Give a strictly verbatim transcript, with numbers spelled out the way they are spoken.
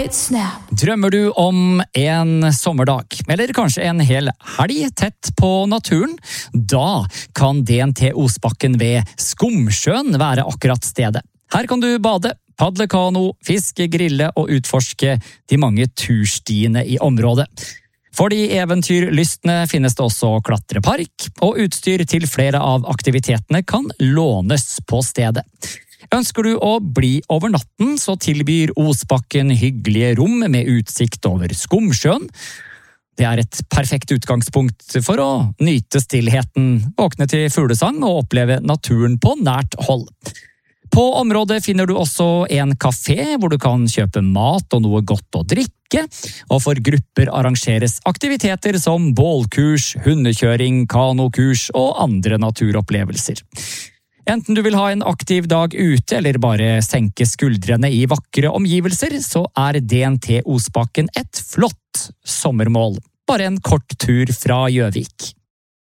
Snap. Drømmer du om en sommerdag, eller kanskje en hel helg tett på naturen? Da kan D N T Osbakken ved Skomsjøen være akkurat stedet. Her kan du bade, padle kano, fiske, grille og utforske de mange turstiene i området. For de eventyrlystne finnes det også klatrepark, og utstyr til flere av aktivitetene kan lånes på stedet. Ønsker du å bli over natten, så tilbyr Osbakken hyggelige rom med utsikt over Skomsjøen. Det er et perfekt utgangspunkt for å nyte stillheten, våkne til fuglesang og oppleve naturen på nært hold. På området finner du også en kafé hvor du kan kjøpe mat og noe godt å drikke, og for grupper arrangeres aktiviteter som bålkurs, hundekjøring, kanokurs og andre naturopplevelser. Enten du vil ha en aktiv dag ute eller bare senke skuldrene i vakre omgivelser, så er D N T Osbakken et flott sommermål. Bare en kort tur fra Gjøvik.